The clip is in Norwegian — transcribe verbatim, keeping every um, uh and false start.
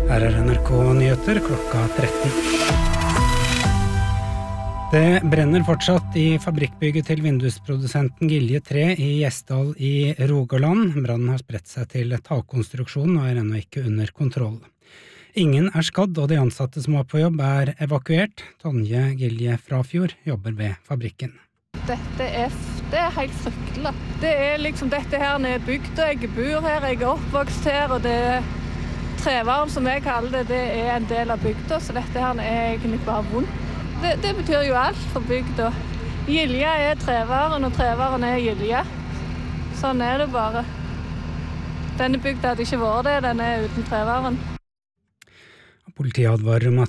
Her er N R K-nyheter klokka tretten. Det brenner fortsatt i fabrikkbygget til vindusprodusenten Gilje tre i Gjesdal i Rogaland. Brannen har spredt seg til takkonstruksjonen og er ennå ikke under kontroll. Ingen er skadd, og de ansatte som var på jobb er evakuert. Tonje Gilje Frafjord jobber ved fabrikken. Dette er, det er helt fryktelig. Det er liksom dette her er bygd, jeg bor her, jeg er oppvokst her, og det er trevaren som jeg kaller det, det er en del av bygda, så dette her er egentlig bare vondt. Det, det betyr jo alt for bygda. Gilje er trevaren, og trevaren er Gilje. Sånn er det bare. Denne bygda hadde ikke vært det, den er uten trevaren. Politiet advarer om at